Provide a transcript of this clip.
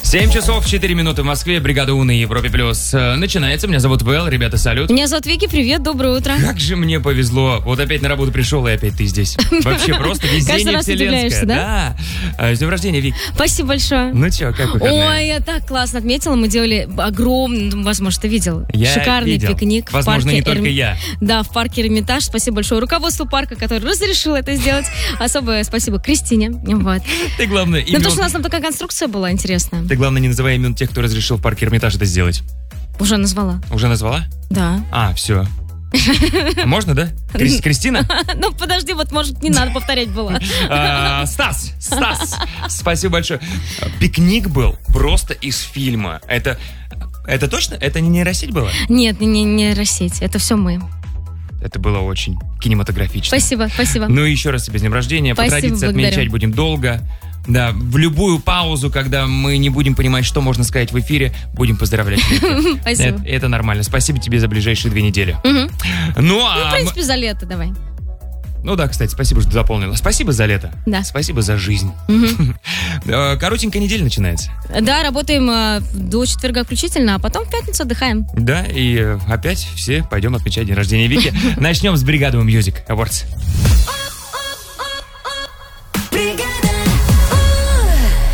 7 часов 4 минуты в Москве. Бригада У на Европе Плюс начинается. Меня зовут Вэл. Ребята, салют. Меня зовут Вики. Привет, доброе утро. Как же мне повезло. Вот опять на работу пришел, и опять ты здесь. Вообще просто везение вселенское. Да? С днем рождения, Вик. Спасибо большое. Ну чё, как выходные? Ой, я так классно отметила. Мы делали огромный, возможно, ты видел, Я шикарный видел. пикник. Возможно, не только я. Да, в парке Эрмитаж. Спасибо большое руководству парка, которое разрешило это сделать. Особое спасибо Кристине. Вот. Ты, главное, Ну, потому что у нас там такая конструкция была интересная. Ты, главное, не называй имен тех, кто разрешил в парке Эрмитаж это сделать. Уже назвала. Уже назвала? Да. Все. Можно, да? Кристина? Ну, подожди, вот, может, не надо повторять было. Стас, спасибо большое. Пикник был просто из фильма. Это точно? Это не нейросеть было? Нет, не нейросеть. Это все мы. Это было очень кинематографично. Спасибо. Ну и еще раз тебе с днем рождения. По Спасибо, традиции благодарю. отмечать будем долго. Да, в любую паузу, когда мы не будем понимать, что можно сказать в эфире, будем поздравлять. Спасибо. Это нормально. Спасибо тебе за ближайшие 2 недели. Ну, в принципе, за лето давай. Ну да, кстати, спасибо, что дополнила. Спасибо за лето. Да. Спасибо за жизнь. Коротенькая неделя начинается. Да, работаем до четверга включительно, а потом в пятницу отдыхаем. Да, и опять все пойдем отмечать день рождения Вики. Начнем с Бригады Music Awards.